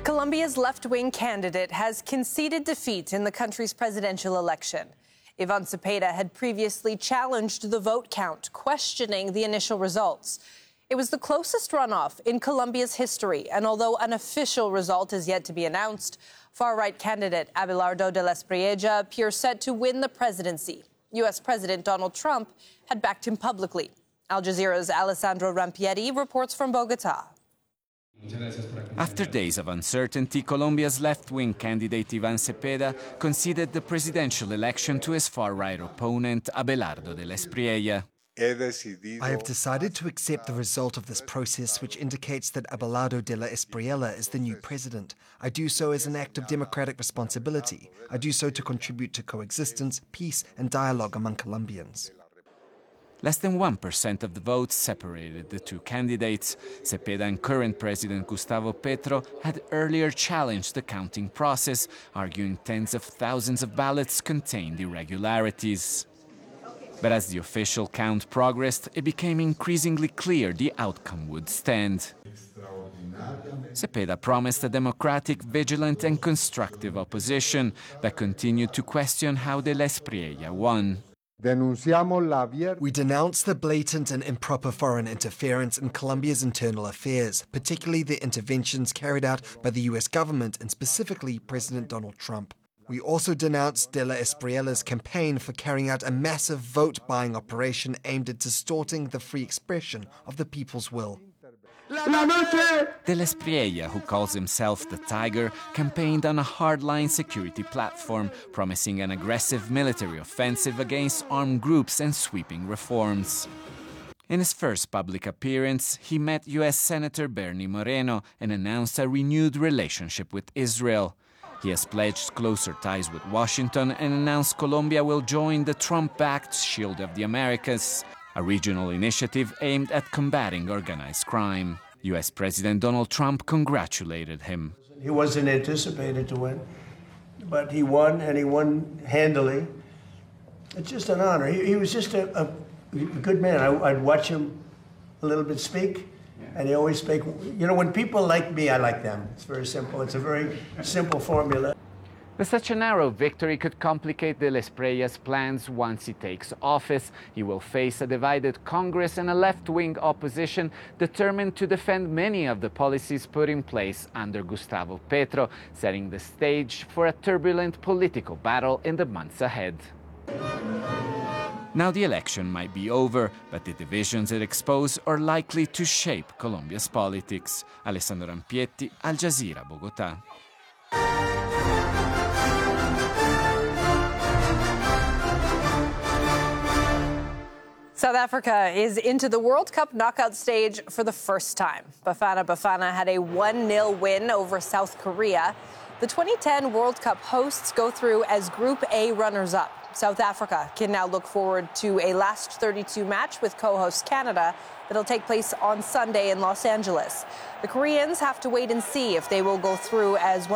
Colombia's left-wing candidate has conceded defeat in the country's presidential election. Ivan Cepeda had previously challenged the vote count, questioning the initial results. It was the closest runoff in Colombia's history, and although an official result is yet to be announced, far-right candidate Abelardo de la Espriella appears set to win the presidency. U.S. President Donald Trump had backed him publicly. Al Jazeera's Alessandro Rampietti reports from Bogotá. After days of uncertainty, Colombia's left-wing candidate Ivan Cepeda conceded the presidential election to his far-right opponent Abelardo de la Espriella. I have decided to accept the result of this process, which indicates that Abelardo de la Espriella is the new president. I do so as an act of democratic responsibility. I do so to contribute to coexistence, peace, and dialogue among Colombians. Less than 1% of the votes separated the two candidates. Cepeda and current President Gustavo Petro had earlier challenged the counting process, arguing tens of thousands of ballots contained irregularities. But as the official count progressed, it became increasingly clear the outcome would stand. Cepeda promised a democratic, vigilant and constructive opposition that continued to question how de la Espriella won. We denounce the blatant and improper foreign interference in Colombia's internal affairs, particularly the interventions carried out by the U.S. government and specifically President Donald Trump. We also denounce de la Espriella's campaign for carrying out a massive vote-buying operation aimed at distorting the free expression of the people's will. De la Espriella, who calls himself the Tiger, campaigned on a hardline security platform, promising an aggressive military offensive against armed groups and sweeping reforms. In his first public appearance, he met U.S. Senator Bernie Moreno and announced a renewed relationship with Israel. He has pledged closer ties with Washington and announced Colombia will join the Trump-backed Shield of the Americas, a regional initiative aimed at combating organized crime. U.S. President Donald Trump congratulated him. He wasn't anticipated to win, but he won, and he won handily. It's just an honor. He was just a good man. I'd watch him a little bit speak, and he always spoke. You know, when people like me, I like them. It's very simple. It's a very simple formula. But such a narrow victory could complicate de la Espriella's plans once he takes office. He will face a divided Congress and a left-wing opposition determined to defend many of the policies put in place under Gustavo Petro, setting the stage for a turbulent political battle in the months ahead. Now the election might be over, but the divisions it exposed are likely to shape Colombia's politics. Alessandro Rampietti, Al Jazeera, Bogotá. South Africa is into the World Cup knockout stage for the first time. Bafana Bafana had a 1-0 win over South Korea. The 2010 World Cup hosts go through as Group A runners-up. South Africa can now look forward to a last 32 match with co-host Canada that'll take place on Sunday in Los Angeles. The Koreans have to wait and see if they will go through as one